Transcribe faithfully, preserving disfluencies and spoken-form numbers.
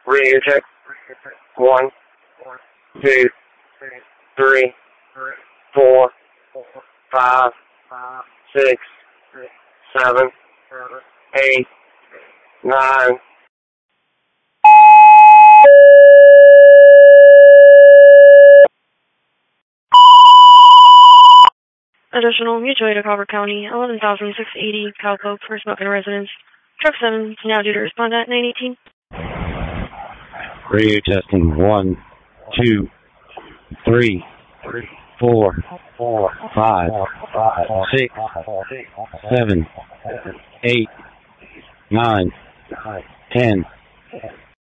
Radio check. One, two, three, four, five, six, seven, eight, nine. Additional mutual aid of Crawford County, eleven thousand six hundred eighty Cowpoke for smoking residence. Truck seven is now due to respond at nine eighteen. Radio testing. One, two, three, four, five, six, seven, eight, nine, ten.